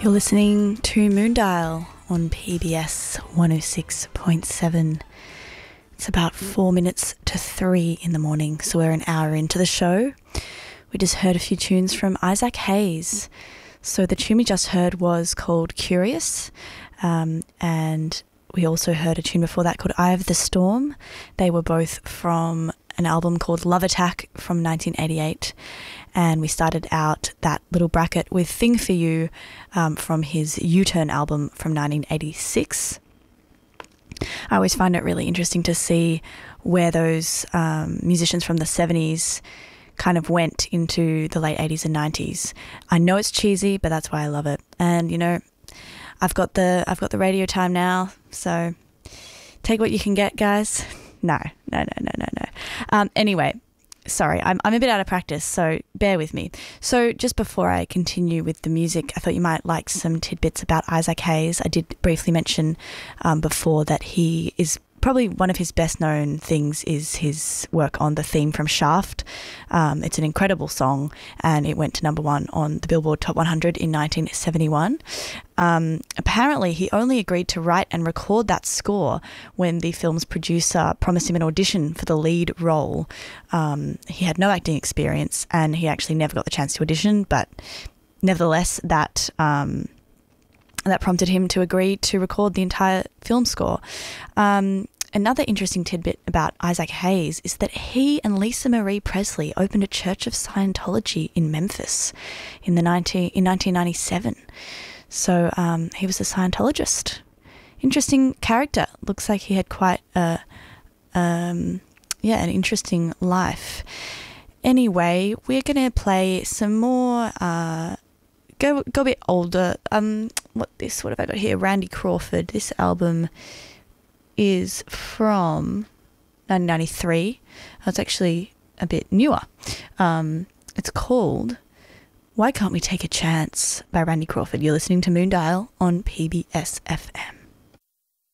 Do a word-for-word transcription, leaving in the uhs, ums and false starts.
You're listening to Moondial on P B S one oh six point seven. It's about four minutes to three in the morning, so we're an hour into the show. We just heard a few tunes from Isaac Hayes. So the tune we just heard was called Curious, um, and we also heard a tune before that called Eye of the Storm. They were both from an album called Love Attack from nineteen eighty-eight, and we started out that little bracket with Thing For You um, from his U-Turn album from nineteen eighty-six. I always find it really interesting to see where those um, musicians from the seventies kind of went into the late eighties and nineties. I know it's cheesy, but that's why I love it. And, you know, I've got the I've got the radio time now, so take what you can get, guys. No, no, no, no, no, no. Um, anyway, sorry, I'm I'm a bit out of practice, so bear with me. So just before I continue with the music, I thought you might like some tidbits about Isaac Hayes. I did briefly mention um, before that he is probably one of his best known things is his work on the theme from Shaft. Um, it's an incredible song, and it went to number one on the Billboard Top one hundred in nineteen seventy-one. Um, apparently, he only agreed to write and record that score when the film's producer promised him an audition for the lead role. Um, he had no acting experience, and he actually never got the chance to audition, but nevertheless, that um, that prompted him to agree to record the entire film score. Um, another interesting tidbit about Isaac Hayes is that he and Lisa Marie Presley opened a Church of Scientology in Memphis in the nineteen in nineteen ninety-seven. So um, he was a Scientologist. Interesting character. Looks like he had quite a um, yeah an interesting life. Anyway, we're gonna play some more. Uh, Go go a bit older. Um, what this? What have I got here? Randy Crawford. This album is from nineteen ninety-three. It's actually a bit newer. Um, it's called "Why Can't We Take a Chance" by Randy Crawford. You're listening to Moondial on P B S F M.